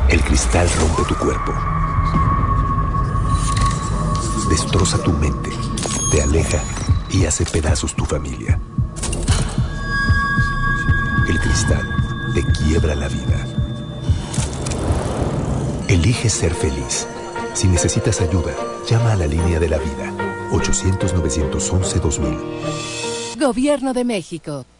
El cristal rompe tu cuerpo. Destroza tu mente, te aleja y hace pedazos tu familia. El cristal te quiebra la vida. Elige ser feliz. Si necesitas ayuda, llama a la línea de la vida. 800-911-2000. Gobierno de México.